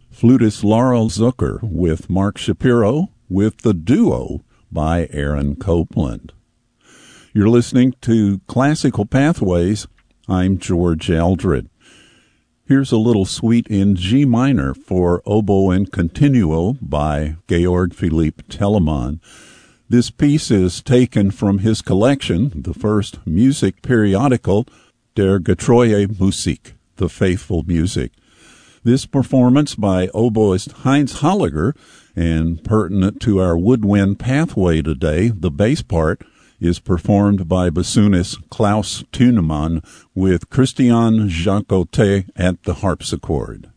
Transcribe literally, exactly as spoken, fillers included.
flutist Laurel Zucker with Mark Shapiro with The Duo by Aaron Copland. You're listening to Classical Pathways. I'm George Eldred. Here's a little suite in G minor for oboe and continuo by Georg Philipp Telemann. This piece is taken from his collection, the first music periodical, Der Getreue Musik, The Faithful Music. This performance by oboist Heinz Holliger, and pertinent to our woodwind pathway today, the bass part, is performed by bassoonist Klaus Thunemann with Christian Jacotet at the harpsichord.